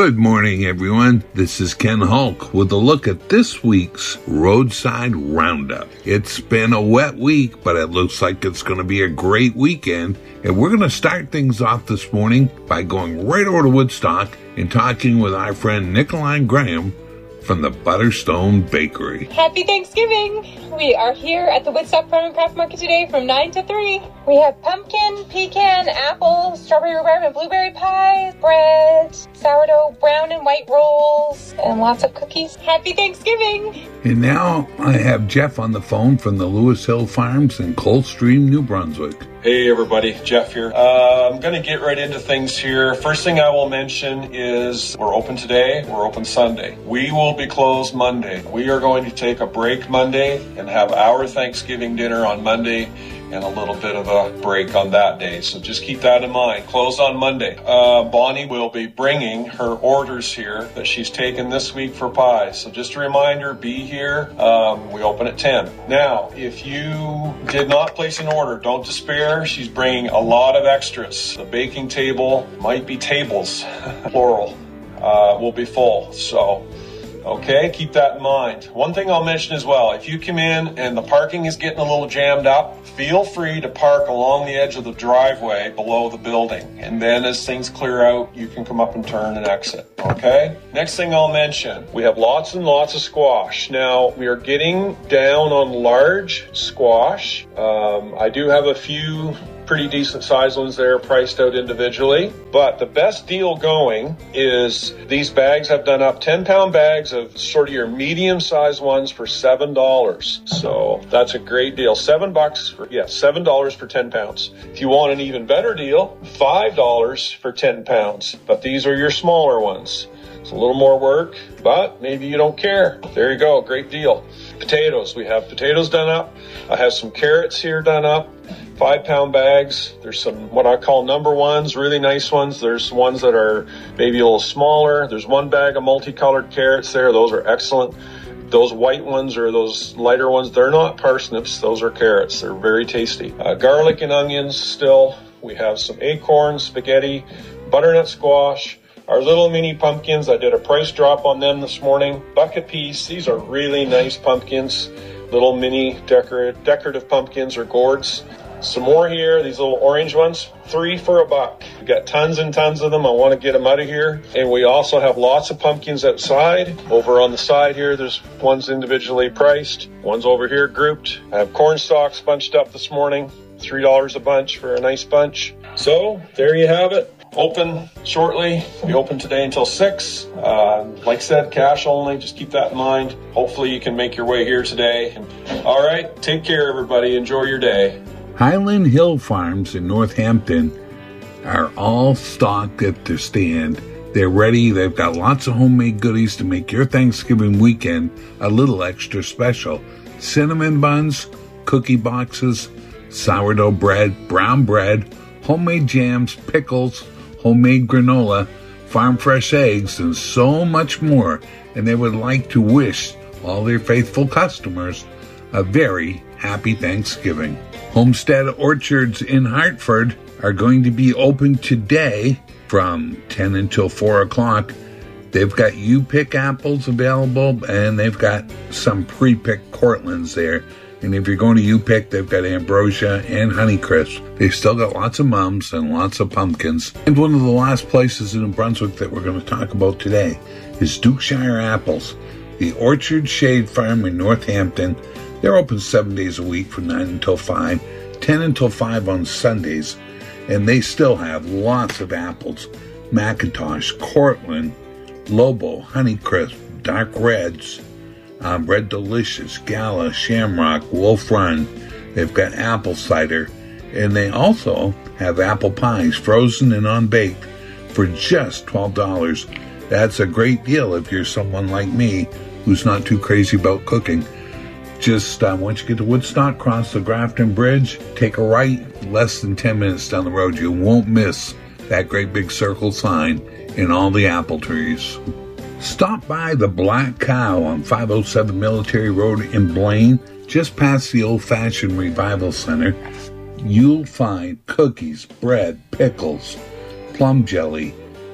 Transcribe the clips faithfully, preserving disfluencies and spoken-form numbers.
Good morning, everyone. This is Ken Hulk with a look at this week's Roadside Roundup. It's been a wet week, but it looks like it's going to be a great weekend. And we're going to start things off this morning by going right over to Woodstock and talking with our friend Nikolai Graham from the Butterstone Bakery. Happy Thanksgiving! We are here at the Woodstock Farm and Craft Market today from nine to three. We have pumpkin, pecan, apple, strawberry rhubarb, and blueberry pies, bread, sourdough, brown and white rolls, and lots of cookies. Happy Thanksgiving! And now I have Jeff on the phone from the Lewis Hill Farms in Coldstream, New Brunswick. Hey everybody, Jeff here. Uh, I'm going to get right into things here. First thing I will mention is we're open today, we're open Sunday. We will be closed Monday. We are going to take a break Monday and have our Thanksgiving dinner on Monday and a little bit of a break on that day. So just keep that in mind. Closed on Monday. Uh, Bonnie will be bringing her orders here that she's taken this week for pies. So just a reminder, be here. Um, we open at ten. Now, if you did not place an order, don't despair. She's bringing a lot of extras. The baking table might be tables, plural, uh, will be full. So, okay, keep that in mind. One thing I'll mention as well, if you come in and the parking is getting a little jammed up, feel free to park along the edge of the driveway below the building. And then as things clear out, you can come up and turn and exit, okay? Next thing I'll mention, we have lots and lots of squash. Now, we are getting down on large squash. Um, I do have a few pretty decent sized ones there priced out individually, but the best deal going is these bags have done up ten pound bags of sort of your medium sized ones for seven dollars. So that's a great deal. Seven bucks for, yeah, seven dollars for ten pounds. If you want an even better deal, five dollars for ten pounds, but these are your smaller ones. It's a little more work, but maybe you don't care. There you go. Great deal. Potatoes. We have potatoes done up. I have some carrots here done up. Five pound bags. There's some what I call number ones, really nice ones. There's ones that are maybe a little smaller. There's one bag of multicolored carrots there. Those are excellent. Those white ones or those lighter ones, they're not parsnips. Those are carrots. They're very tasty. Uh, garlic and onions still. We have some acorns, spaghetti, butternut squash. Our little mini pumpkins, I did a price drop on them this morning. Buck a piece. These are really nice pumpkins. Little mini decorative, decorative pumpkins or gourds. Some more here, these little orange ones, three for a buck. We got tons and tons of them. I want to get them out of here. And we also have lots of pumpkins outside. Over on the side here, there's ones individually priced. One's over here grouped. I have corn stalks bunched up this morning. three dollars a bunch for a nice bunch. So there you have it. Open shortly. We open today until six. Uh, like I said, cash only. Just keep that in mind. Hopefully you can make your way here today. All right. Take care, everybody. Enjoy your day. Highland Hill Farms in Northampton are all stocked at their stand. They're ready. They've got lots of homemade goodies to make your Thanksgiving weekend a little extra special. Cinnamon buns, cookie boxes, sourdough bread, brown bread, homemade jams, pickles, homemade granola, farm fresh eggs, and so much more. And they would like to wish all their faithful customers a very happy Thanksgiving. Homestead Orchards in Hartford are going to be open today from ten until four o'clock. They've got you-pick apples available, and they've got some pre-picked Cortlands there. And if you're going to you-pick, they've got Ambrosia and Honeycrisp. They've still got lots of mums and lots of pumpkins. And one of the last places in New Brunswick that we're going to talk about today is Dukeshire Apples. The Orchard Shade Farm in Northampton. They're open seven days a week from nine until five, ten until five on Sundays, and they still have lots of apples. Macintosh, Cortland, Lobo, Honeycrisp, Dark Reds, um, Red Delicious, Gala, Shamrock, Wolf Run. They've got apple cider, and they also have apple pies, frozen and unbaked, for just twelve dollars. That's a great deal if you're someone like me who's not too crazy about cooking. Just uh, once you get to Woodstock, cross the Grafton Bridge, take a right, less than ten minutes down the road. You won't miss that great big circle sign and all the apple trees. Stop by the Black Cow on five oh seven Military Road in Blaine, just past the Old Fashioned Revival Center. You'll find cookies, bread, pickles, plum jelly,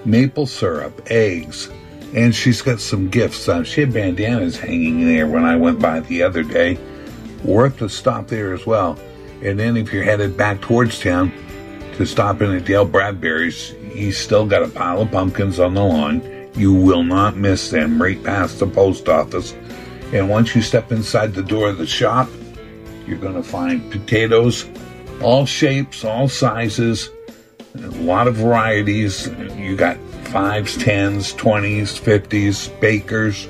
maple syrup, eggs, and she's got some gifts. Uh, she had bandanas hanging there when I went by the other day. Worth a stop there as well. And then if you're headed back towards town to stop in at Dale Bradbury's, he's still got a pile of pumpkins on the lawn. You will not miss them, right past the post office. And once you step inside the door of the shop, you're going to find potatoes, all shapes, all sizes, a lot of varieties. You got fives, tens, twenties, fifties, bakers,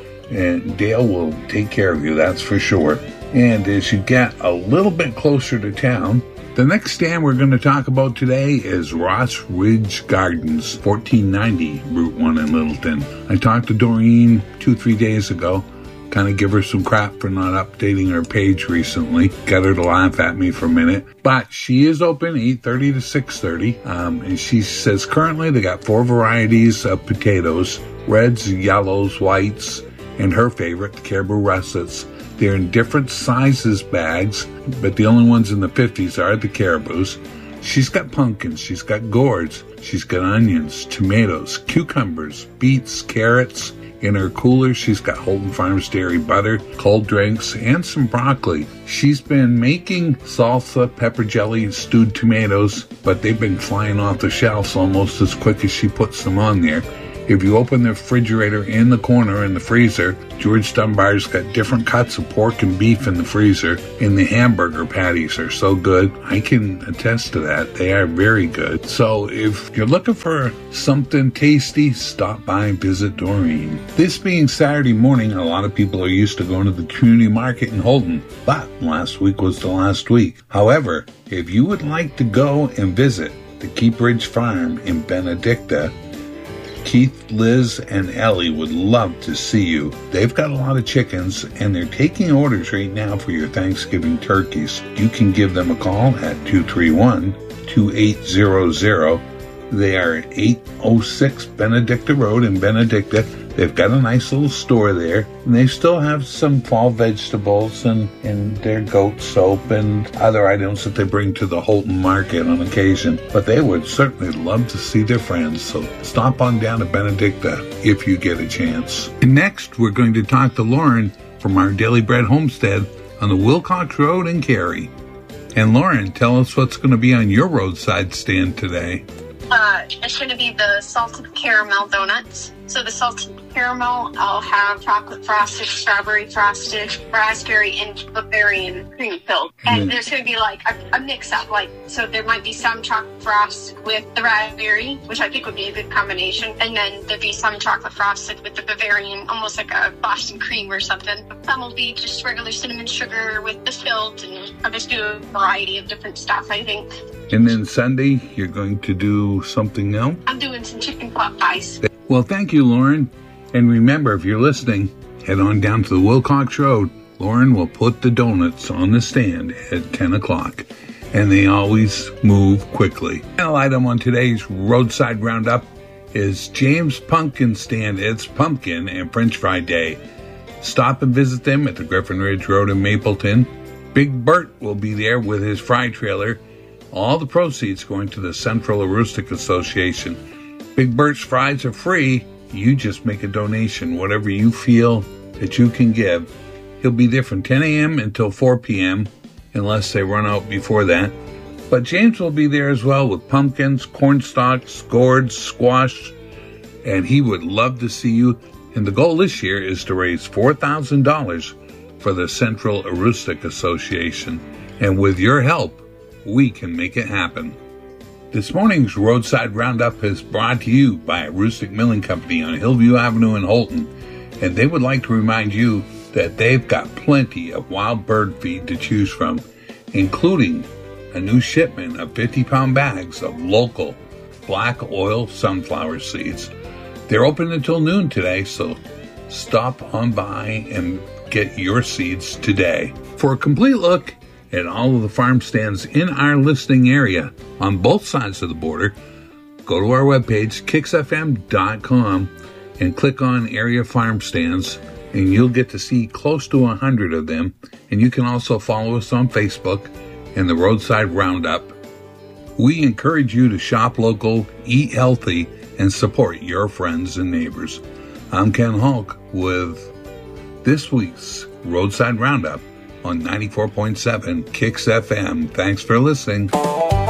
and Dale will take care of you, that's for sure. And as you get a little bit closer to town, the next stand we're going to talk about today is Ross Ridge Gardens, fourteen ninety Route one in Littleton. I talked to Doreen two, three days ago, kind of give her some crap for not updating her page recently. Got her to laugh at me for a minute. But she is open eight thirty to six thirty. Um, and she says currently they got four varieties of potatoes, reds, yellows, whites, and her favorite, the Caribou Russets. They're in different sizes bags, but the only ones in the fifties are the Caribous. She's got pumpkins, she's got gourds, she's got onions, tomatoes, cucumbers, beets, carrots. In her cooler, she's got Holton Farms dairy butter, cold drinks, and some broccoli. She's been making salsa, pepper jelly, stewed tomatoes, but they've been flying off the shelves almost as quick as she puts them on there. If you open the refrigerator in the corner in the freezer, George Dunbar's got different cuts of pork and beef in the freezer, and the hamburger patties are so good. I can attest to that. They are very good. So if you're looking for something tasty, stop by and visit Doreen. This being Saturday morning, a lot of people are used to going to the community market in Holton, but last week was the last week. However, if you would like to go and visit the Keep Ridge Farm in Benedicta, Keith, Liz, and Ellie would love to see you. They've got a lot of chickens, and they're taking orders right now for your Thanksgiving turkeys. You can give them a call at two three one, two eight zero zero. They are at eight oh six Benedicta Road in Benedicta. They've got a nice little store there, and they still have some fall vegetables and, and their goat soap and other items that they bring to the Holton market on occasion. But they would certainly love to see their friends, so stop on down to Benedicta if you get a chance. And next, we're going to talk to Lauren from our Daily Bread Homestead on the Wilcox Road in Cary. And Lauren, tell us what's going to be on your roadside stand today. Uh, it's going to be the salted caramel donuts. So the salted caramel, I'll have chocolate frosted, strawberry frosted, raspberry, and Bavarian cream filled. And mm. there's going to be like a, a mix-up. Like, so there might be some chocolate frost with the raspberry, which I think would be a good combination. And then there'd be some chocolate frosted with the Bavarian, almost like a Boston cream or something. Some will be just regular cinnamon sugar with the filled, and I'll just do a variety of different stuff, I think. And then Sunday, you're going to do something else? I'm doing some chicken pot pies. Well, thank you, Lauren. And remember, if you're listening, head on down to the Wilcox Road. Lauren will put the donuts on the stand at ten o'clock. And they always move quickly. The final item on today's Roadside Roundup is James Pumpkin Stand. It's Pumpkin and French Fry Day. Stop and visit them at the Griffin Ridge Road in Mapleton. Big Bert will be there with his fry trailer. All the proceeds going to the Central Aroostook Association. Big Bert's fries are free. You just make a donation, whatever you feel that you can give. He'll be there from ten a.m. until four p.m., unless they run out before that. But James will be there as well with pumpkins, corn stalks, gourds, squash, and he would love to see you. And the goal this year is to raise four thousand dollars for the Central Aroostook Association. And with your help, we can make it happen. This morning's Roadside Roundup is brought to you by Aroostook Milling Company on Hillview Avenue in Holton, and they would like to remind you that they've got plenty of wild bird feed to choose from, including a new shipment of fifty-pound bags of local black oil sunflower seeds. They're open until noon today, so stop on by and get your seeds today. For a complete look at all of the farm stands in our listening area on both sides of the border, go to our webpage, kicks f m dot com, and click on Area Farm Stands, and you'll get to see close to one hundred of them. And you can also follow us on Facebook and the Roadside Roundup. We encourage you to shop local, eat healthy, and support your friends and neighbors. I'm Ken Hulk with this week's Roadside Roundup on ninety-four point seven Kicks F M. Thanks for listening.